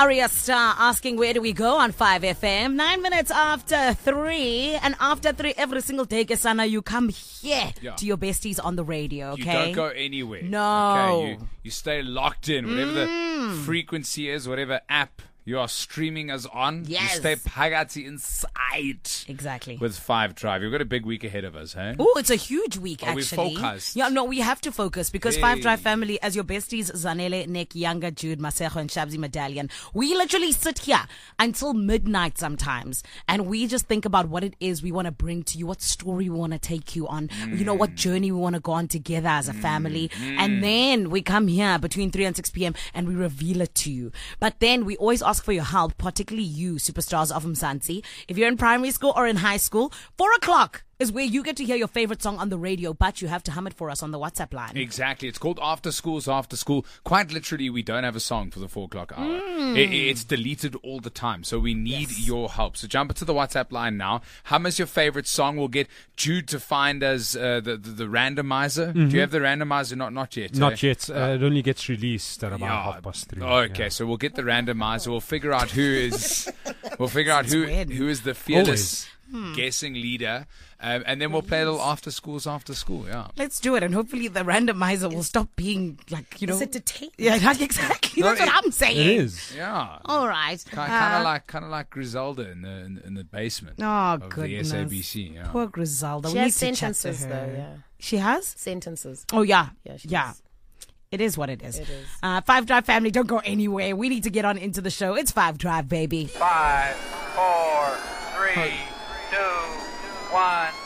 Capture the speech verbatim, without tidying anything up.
Arya Star asking where do we go on five F M. Nine minutes after three. And after three, every single day, Kesana, you come here yeah. to your besties on the radio, okay? You don't go anywhere. No. Okay, you, you stay locked in. Whatever mm. the frequency is, whatever app you are streaming us on. Yes. You stay pagati inside. Exactly. With Five Drive. You've got a big week ahead of us, hey? Oh, it's a huge week, are actually. we focused? Yeah, no, we have to focus because hey. Five Drive family, as your besties, Zanele, Nick, Younger, Jude, Masejo, and Shabzi Medallion, we literally sit here until midnight sometimes, and we just think about what it is we want to bring to you, what story we want to take you on, mm. you know, what journey we want to go on together as a family, mm. and then we come here between three and six p.m. and we reveal it to you. But then we always ask for your help, particularly you, superstars of Mzansi. If you're in primary school or in high school, four o'clock is where you get to hear your favorite song on the radio, but you have to hum it for us on the WhatsApp line. Exactly. It's called After School's After School. Quite literally, we don't have a song for the four o'clock hour. Mm. It, it's deleted all the time, so we need yes. your help. So jump into the WhatsApp line now. Hum us your favorite song. We'll get Jude to find us uh, the, the, the randomizer. Mm-hmm. Do you have the randomizer? Not not yet. Not eh? yet. Uh, it only gets released at about yeah. half past three. Okay, yeah. so we'll get the randomizer. We'll figure out who is. We'll figure out who who is the fearless hmm. guessing leader. Um, and then we'll play a little after schools after school, yeah. Let's do it, and hopefully the randomizer will stop being like, you know. Is it detained? Yeah, like, exactly. That's no, what I'm saying. It is. Yeah. All right. Kind, kind of uh, like, kind of like Griselda in the in, in the basement. Oh, of goodness. The S A B C. Yeah. Poor Griselda. She we has need sentences, to chat to her. though. Yeah. She has sentences. Oh yeah. Yeah. She yeah. does. It is what it is. It is. Uh, Five Drive family, don't go anywhere. We need to get on into the show. It's Five Drive, baby. Five, four, three, two, one.